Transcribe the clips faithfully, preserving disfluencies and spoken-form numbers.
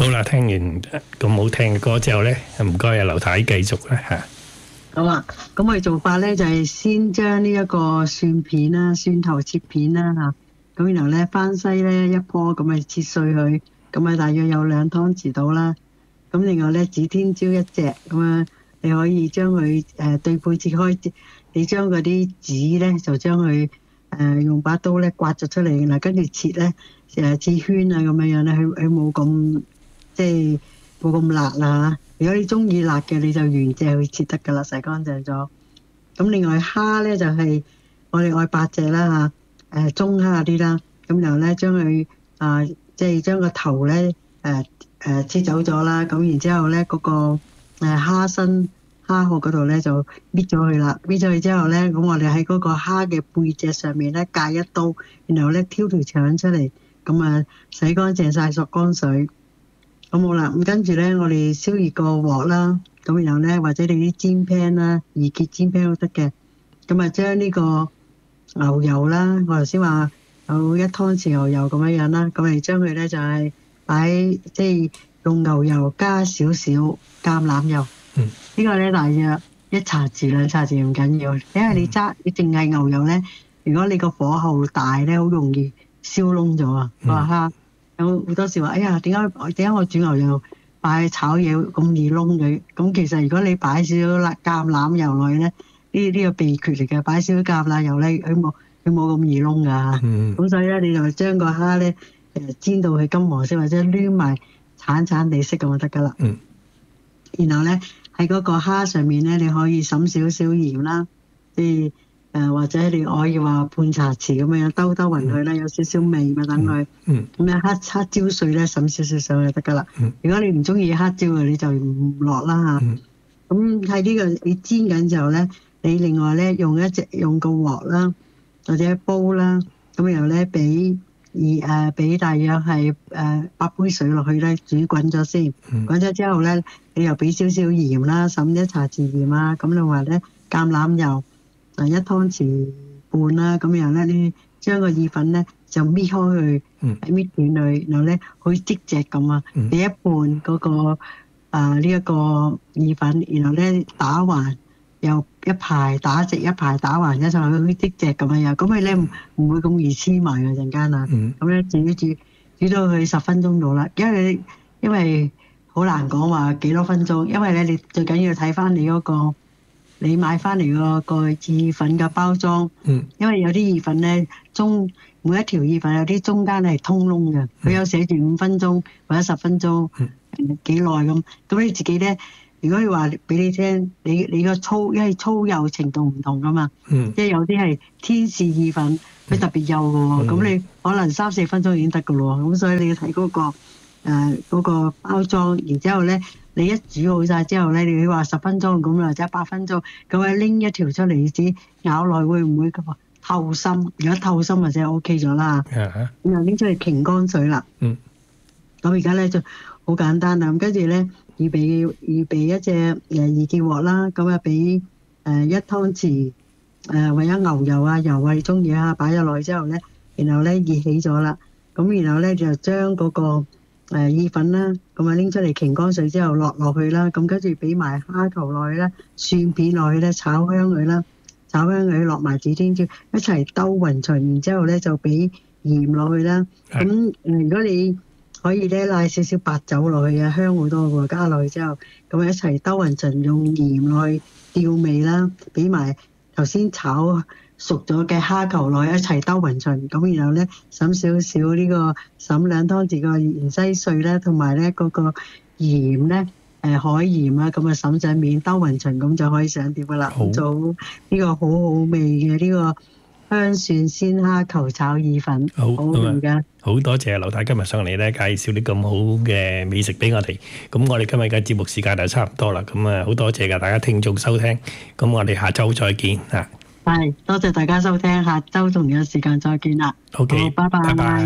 好啦，聽完咁好聽嘅歌之後咧，唔該啊劉太繼續啦嚇。 好啊，咁我哋做法咧就係先將呢一個蒜片啦、蒜頭切片啦嚇，咁然後咧番西咧一顆咁咪切碎佢，咁咪大約有兩湯匙到啦。咁另外咧指天椒一隻咁樣，你可以將佢誒對半切開，你將嗰啲籽咧就將佢誒用把刀咧刮咗出嚟，嗱跟住切咧誒切圈啊咁樣樣咧，佢佢冇咁即係冇咁辣啦。如果你中意辣嘅，你就原隻去切得噶啦，洗乾淨咗。咁另外蝦咧就係、是、我哋愛八隻啦嚇，誒中蝦啲啦。咁然後咧將佢啊即係將個頭咧誒誒切走咗啦。咁然之後咧嗰、那個誒蝦身蝦殼嗰度咧就搣咗佢啦。搣咗佢之後咧，咁我哋喺嗰個蝦嘅背脊上面咧界一刀，然後咧挑條腸出嚟，咁啊洗乾淨晒，索乾水。咁好啦，咁跟住咧，我哋燒熱個鑊啦，咁然後咧，或者你啲煎 pan 啦，易潔煎 pan 都得嘅。咁啊，將呢個牛油啦，我頭先話有一湯匙牛油咁樣樣啦，咁你將佢咧就係擺即係用牛油加少少橄欖油。嗯。呢個咧大約一茶匙兩茶匙唔緊要，因為你揸你淨係牛油咧，如果你個火候大咧，好容易燒燶咗啊！話蝦。有好多時話，哎呀，點解點解我煮牛油擺炒嘢咁易燶嘅？咁其實如果你擺少少辣橄欖油落去咧，呢呢個秘訣嚟嘅，擺少少橄欖油咧，佢冇佢冇咁易燶噶嚇。咁、嗯、所以咧，你就將個蝦咧誒煎到佢金黃色，或者攣埋橙橙地色咁就得噶啦。嗯。然後咧喺嗰個蝦上面咧，你可以滲少少鹽啦，即係。誒、呃、或者你可以話半茶匙咁樣兜兜勻佢啦，有少少味咪等佢。嗯。咁樣黑黑椒碎咧，滲少少上去就得噶啦。嗯。如果你唔中意黑椒嘅，你就唔落啦嚇。嗯。咁喺呢個你煎緊時候咧，你另外咧用一隻用個鑊啦，或者煲啦，咁然後咧俾而誒俾大約係誒八杯水落去咧，煮滾咗先。嗯。滾咗之後咧，你又俾少少鹽啦，滲一茶匙鹽啊，咁另外咧橄欖油。嗱一湯匙半啦，咁然後咧，你將個意粉咧就搣開佢，搣斷佢，然後咧好似即隻咁啊，俾一半嗰、那個啊呢一個意粉，然後咧打橫又一排打直一排打橫一上去，好似即隻咁樣樣，咁佢咧唔唔會咁易黐埋嘅陣間啊，咁咧煮煮煮到佢十分鐘到啦，因為因為好難講話幾多分鐘，因為咧你最緊要睇翻你嗰、那個。你買翻嚟個個意粉嘅包裝，嗯、因為有啲意粉咧，中每一條意粉有啲中間係通窿嘅，佢、嗯、有寫住五分鐘或者十分鐘，幾耐咁。咁你自己咧，如果你話俾你聽，你你個粗，因為粗幼程度唔同噶嘛，嗯、即係有啲係天使意粉，佢特別幼嘅喎，咁、嗯、你可能三四分鐘已經得嘅咯，咁所以你要睇嗰、嗰個誒嗰、呃嗰個包裝，然之後咧。你一煮好晒之後咧，你話十分鐘咁或者八分鐘，咁你拎一條出嚟，只咬落會唔會咁啊透心？如果透心或者 O K 咗啦，咁又拎出嚟擎乾水啦。嗯。咁而家咧就好簡單啦，咁跟住咧預備預備一隻誒易潔鑊啦，咁啊俾誒一湯匙誒或者牛油啊油啊你中意啊，擺咗落去之後咧，然後咧熱起咗啦，咁然後咧就將嗰、嗰個。誒、呃、意粉啦，咁啊拎出嚟擎乾水之後落落去啦，咁跟住俾埋蝦頭落去啦，蒜片落去咧炒香佢啦，炒香佢落埋指天椒一齊兜勻勻，然之後咧就俾鹽落去啦。咁誒、呃、如果你可以咧拉少少白酒落去啊，香好多喎，加落去之後，咁啊一齊兜勻勻用鹽落去調味啦，俾埋頭先炒熟咗嘅蝦球落去一齊兜勻勻，咁然後咧滲少少呢個滲兩湯匙個芫茜碎咧，同埋咧嗰個鹽咧，誒、呃、海鹽啊，咁啊滲上面兜勻勻，咁就可以上碟噶啦。好做呢個好好味嘅呢、這個香蒜鮮蝦球炒意粉，好好味㗎。 好多謝劉太今日上嚟咧介紹啲咁好嘅美食俾我哋。咁我哋今日嘅節目時間就差唔多啦。咁啊好多謝㗎大家聽眾收聽。咁我哋下週再見啊！ 係，多謝大家收聽，下週同樣時間再見啦。 OK， 拜拜。 拜拜。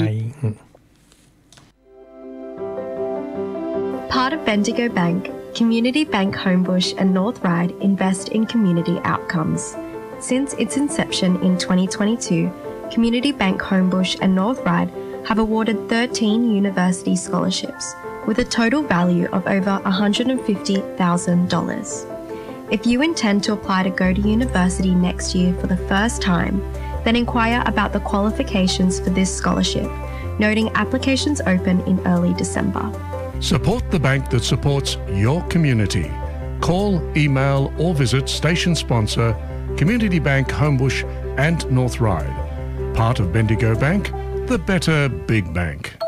Part of Bendigo Bank, Community Bank Homebush and North Ryde invest in community outcomes. Since its inception in twenty twenty-two, Community Bank Homebush and North Ryde have awarded thirteen university scholarships, with a total value of over one hundred fifty thousand dollars. If you intend to apply to go to university next year for the first time, then inquire about the qualifications for this scholarship, noting applications open in early December. Support the bank that supports your community. Call, email or visit station sponsor Community Bank Homebush and North Ryde. Part of Bendigo Bank, the better big bank.